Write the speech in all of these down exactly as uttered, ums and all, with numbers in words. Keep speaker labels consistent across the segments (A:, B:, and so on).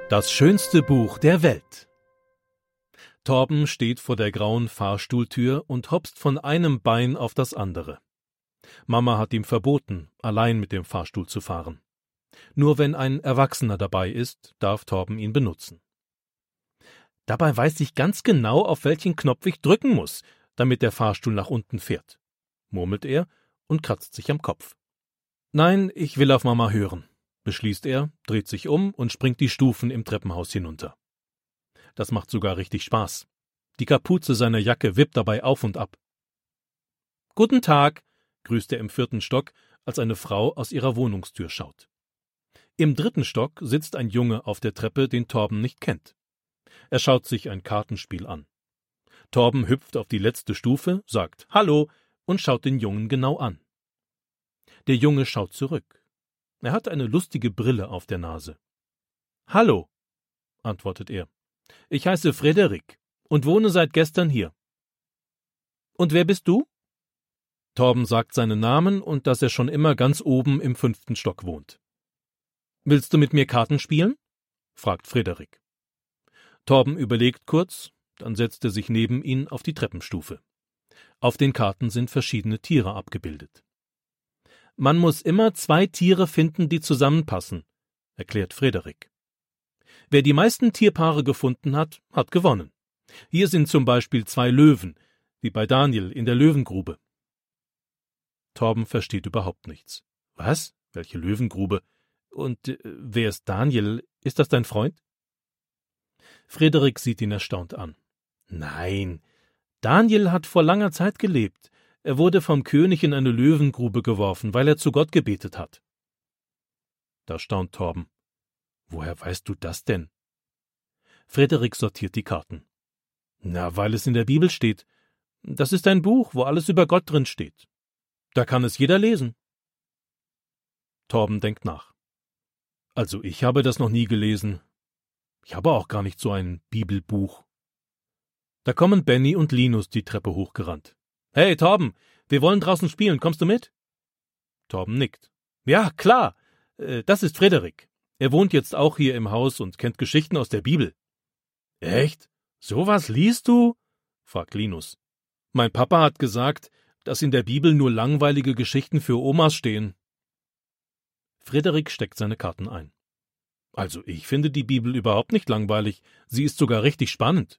A: Das schönste Buch der Welt. Torben steht vor der grauen Fahrstuhltür und hopst von einem Bein auf das andere. Mama hat ihm verboten, allein mit dem Fahrstuhl zu fahren. Nur wenn ein Erwachsener dabei ist, darf Torben ihn benutzen. Dabei weiß ich ganz genau, auf welchen Knopf ich drücken muss, damit der Fahrstuhl nach unten fährt, murmelt er und kratzt sich am Kopf. Nein, ich will auf Mama hören, beschließt er, dreht sich um und springt die Stufen im Treppenhaus hinunter. Das macht sogar richtig Spaß. Die Kapuze seiner Jacke wippt dabei auf und ab. »Guten Tag«, grüßt er im vierten Stock, als eine Frau aus ihrer Wohnungstür schaut. Im dritten Stock sitzt ein Junge auf der Treppe, den Torben nicht kennt. Er schaut sich ein Kartenspiel an. Torben hüpft auf die letzte Stufe, sagt »Hallo« und schaut den Jungen genau an. Der Junge schaut zurück. Er hat eine lustige Brille auf der Nase. »Hallo«, antwortet er. »Ich heiße Frederik und wohne seit gestern hier.« »Und wer bist du?« Torben sagt seinen Namen und dass er schon immer ganz oben im fünften Stock wohnt. »Willst du mit mir Karten spielen?« fragt Frederik. Torben überlegt kurz, dann setzt er sich neben ihn auf die Treppenstufe. Auf den Karten sind verschiedene Tiere abgebildet. »Man muss immer zwei Tiere finden, die zusammenpassen«, erklärt Frederik. »Wer die meisten Tierpaare gefunden hat, hat gewonnen. Hier sind zum Beispiel zwei Löwen, wie bei Daniel in der Löwengrube.« Torben versteht überhaupt nichts. »Was? Welche Löwengrube? Und äh, wer ist Daniel? Ist das dein Freund?« Frederik sieht ihn erstaunt an. »Nein, Daniel hat vor langer Zeit gelebt. Er wurde vom König in eine Löwengrube geworfen, weil er zu Gott gebetet hat.« Da staunt Torben. »Woher weißt du das denn?« Frederik sortiert die Karten. »Na, weil es in der Bibel steht. Das ist ein Buch, wo alles über Gott drin steht. Da kann es jeder lesen.« Torben denkt nach. »Also ich habe das noch nie gelesen. Ich habe auch gar nicht so ein Bibelbuch.« Da kommen Benny und Linus die Treppe hochgerannt. »Hey, Torben, wir wollen draußen spielen, kommst du mit?« Torben nickt. »Ja, klar, äh, das ist Frederik. Er wohnt jetzt auch hier im Haus und kennt Geschichten aus der Bibel.« »Echt? Sowas liest du?« fragt Linus. »Mein Papa hat gesagt, dass in der Bibel nur langweilige Geschichten für Omas stehen.« Frederik steckt seine Karten ein. »Also ich finde die Bibel überhaupt nicht langweilig, sie ist sogar richtig spannend.«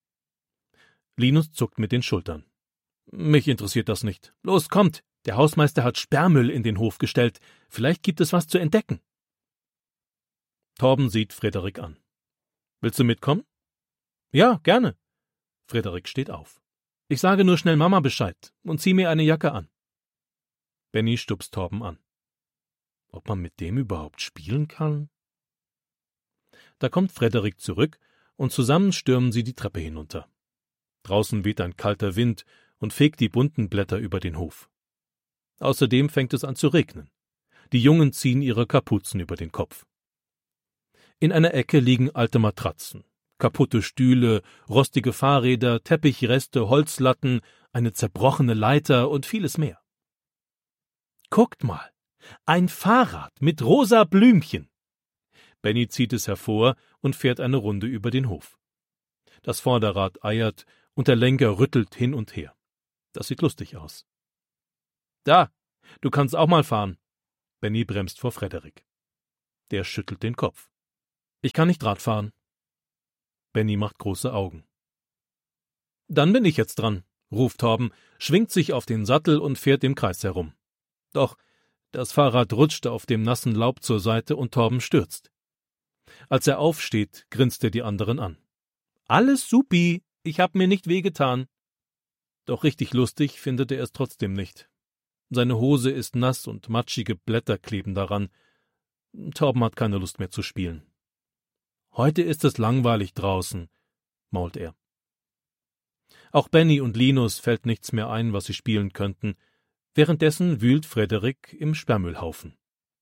A: Linus zuckt mit den Schultern. »Mich interessiert das nicht. Los, kommt, der Hausmeister hat Sperrmüll in den Hof gestellt, vielleicht gibt es was zu entdecken.« Torben sieht Frederik an. »Willst du mitkommen?« »Ja, gerne.« Frederik steht auf. »Ich sage nur schnell Mama Bescheid und zieh mir eine Jacke an.« Benny stupst Torben an. Ob man mit dem überhaupt spielen kann? Da kommt Frederik zurück und zusammen stürmen sie die Treppe hinunter. Draußen weht ein kalter Wind und fegt die bunten Blätter über den Hof. Außerdem fängt es an zu regnen. Die Jungen ziehen ihre Kapuzen über den Kopf. In einer Ecke liegen alte Matratzen, kaputte Stühle, rostige Fahrräder, Teppichreste, Holzlatten, eine zerbrochene Leiter und vieles mehr. »Guckt mal, ein Fahrrad mit rosa Blümchen!« Benny zieht es hervor und fährt eine Runde über den Hof. Das Vorderrad eiert und der Lenker rüttelt hin und her. Das sieht lustig aus. »Da, du kannst auch mal fahren.« Benny bremst vor Frederik. Der schüttelt den Kopf. »Ich kann nicht Rad fahren.« Benny macht große Augen. »Dann bin ich jetzt dran«, ruft Torben, schwingt sich auf den Sattel und fährt im Kreis herum. Doch das Fahrrad rutscht auf dem nassen Laub zur Seite und Torben stürzt. Als er aufsteht, grinst er die anderen an. »Alles supi, ich hab mir nicht wehgetan.« Doch richtig lustig findet er es trotzdem nicht. Seine Hose ist nass und matschige Blätter kleben daran. Torben hat keine Lust mehr zu spielen. »Heute ist es langweilig draußen«, mault er. Auch Benny und Linus fällt nichts mehr ein, was sie spielen könnten. Währenddessen wühlt Frederik im Sperrmüllhaufen.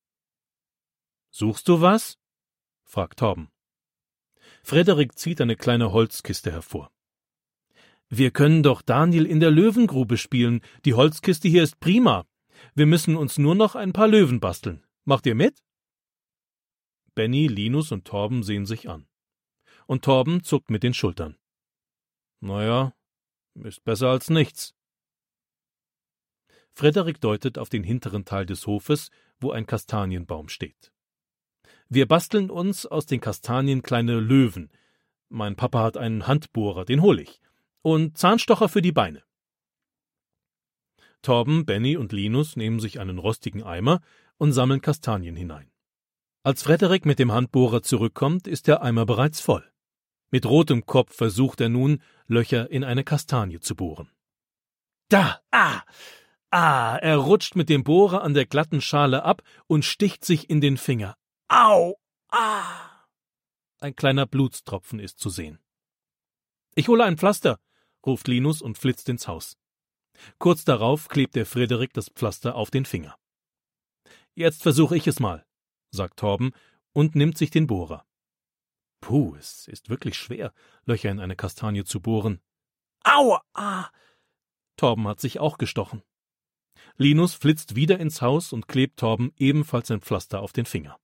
A: »Suchst du was?« fragt Torben. Frederik zieht eine kleine Holzkiste hervor. »Wir können doch Daniel in der Löwengrube spielen. Die Holzkiste hier ist prima. Wir müssen uns nur noch ein paar Löwen basteln. Macht ihr mit?« Benny, Linus und Torben sehen sich an. Und Torben zuckt mit den Schultern. Naja, ist besser als nichts. Frederik deutet auf den hinteren Teil des Hofes, wo ein Kastanienbaum steht. Wir basteln uns aus den Kastanien kleine Löwen. Mein Papa hat einen Handbohrer, den hol ich. Und Zahnstocher für die Beine. Torben, Benny und Linus nehmen sich einen rostigen Eimer und sammeln Kastanien hinein. Als Frederik mit dem Handbohrer zurückkommt, ist der Eimer bereits voll. Mit rotem Kopf versucht er nun, Löcher in eine Kastanie zu bohren. Da! Ah! Ah! Er rutscht mit dem Bohrer an der glatten Schale ab und sticht sich in den Finger. Au! Ah! Ein kleiner Blutstropfen ist zu sehen. »Ich hole ein Pflaster«, ruft Linus und flitzt ins Haus. Kurz darauf klebt der Frederik das Pflaster auf den Finger. »Jetzt versuche ich es mal«, sagt Torben und nimmt sich den Bohrer. Puh, es ist wirklich schwer, Löcher in eine Kastanie zu bohren. Aua! Ah! Torben hat sich auch gestochen. Linus flitzt wieder ins Haus und klebt Torben ebenfalls ein Pflaster auf den Finger.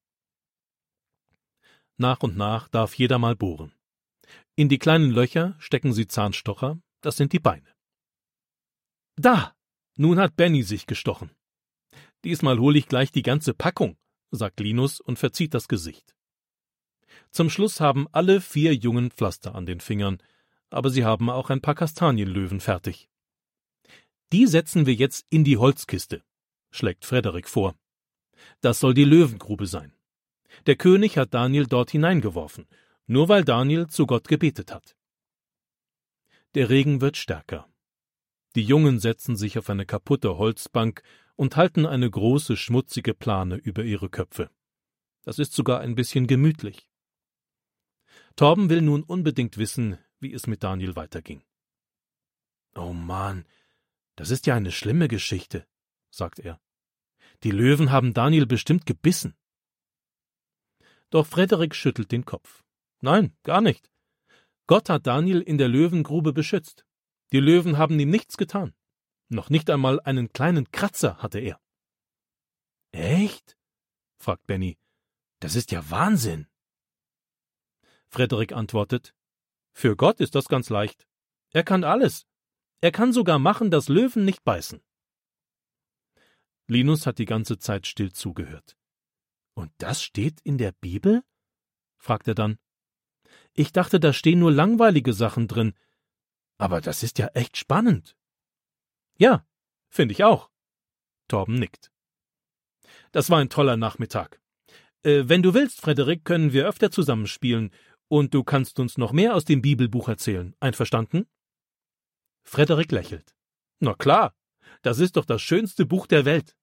A: Nach und nach darf jeder mal bohren. In die kleinen Löcher stecken sie Zahnstocher, das sind die Beine. Da! Nun hat Benny sich gestochen. Diesmal hole ich gleich die ganze Packung, sagt Linus und verzieht das Gesicht. Zum Schluss haben alle vier Jungen Pflaster an den Fingern, aber sie haben auch ein paar Kastanienlöwen fertig. Die setzen wir jetzt in die Holzkiste, schlägt Frederik vor. Das soll die Löwengrube sein. Der König hat Daniel dort hineingeworfen, nur weil Daniel zu Gott gebetet hat. Der Regen wird stärker. Die Jungen setzen sich auf eine kaputte Holzbank und halten eine große, schmutzige Plane über ihre Köpfe. Das ist sogar ein bisschen gemütlich. Torben will nun unbedingt wissen, wie es mit Daniel weiterging. »Oh Mann, das ist ja eine schlimme Geschichte«, sagt er. »Die Löwen haben Daniel bestimmt gebissen.« Doch Frederik schüttelt den Kopf. »Nein, gar nicht. Gott hat Daniel in der Löwengrube beschützt. Die Löwen haben ihm nichts getan. Noch nicht einmal einen kleinen Kratzer hatte er.« »Echt?« fragt Benny. »Das ist ja Wahnsinn!« Frederik antwortet, »Für Gott ist das ganz leicht. Er kann alles. Er kann sogar machen, dass Löwen nicht beißen.« Linus hat die ganze Zeit still zugehört. »Und das steht in der Bibel?« fragt er dann. »Ich dachte, da stehen nur langweilige Sachen drin. Aber das ist ja echt spannend.« »Ja, finde ich auch.« Torben nickt. »Das war ein toller Nachmittag. Äh, wenn du willst, Frederik, können wir öfter zusammenspielen und du kannst uns noch mehr aus dem Bibelbuch erzählen. Einverstanden?« Frederik lächelt. »Na klar, das ist doch das schönste Buch der Welt.«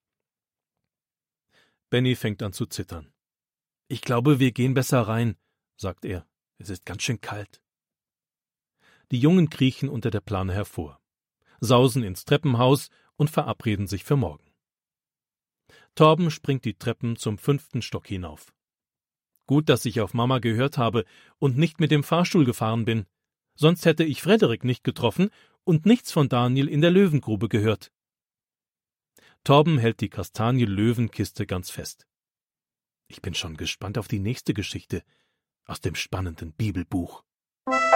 A: Benny fängt an zu zittern. »Ich glaube, wir gehen besser rein«, sagt er. »Es ist ganz schön kalt.« Die Jungen kriechen unter der Plane hervor, sausen ins Treppenhaus und verabreden sich für morgen. Torben springt die Treppen zum fünften Stock hinauf. Gut, dass ich auf Mama gehört habe und nicht mit dem Fahrstuhl gefahren bin. Sonst hätte ich Frederik nicht getroffen und nichts von Daniel in der Löwengrube gehört. Torben hält die Kastanie-Löwenkiste ganz fest. Ich bin schon gespannt auf die nächste Geschichte aus dem spannenden Bibelbuch.